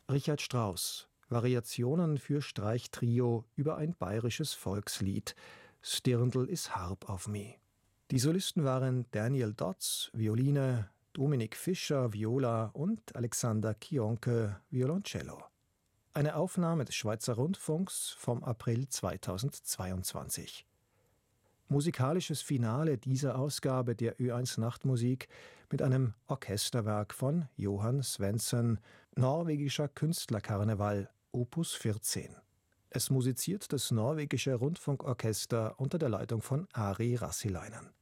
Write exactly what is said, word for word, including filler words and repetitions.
Richard Strauss, Variationen für Streichtrio über ein bayerisches Volkslied, »Stirndl is Harb auf mi«. Die Solisten waren Daniel Dotz, Violine, Dominik Fischer, Viola und Alexander Kionke, Violoncello. Eine Aufnahme des Schweizer Rundfunks vom April zweitausendzweiundzwanzig. Musikalisches Finale dieser Ausgabe der Ö eins Nachtmusik mit einem Orchesterwerk von Johann Svensson, Norwegischer Künstlerkarneval, Opus vierzehn. Es musiziert das norwegische Rundfunkorchester unter der Leitung von Ari Rassilainen.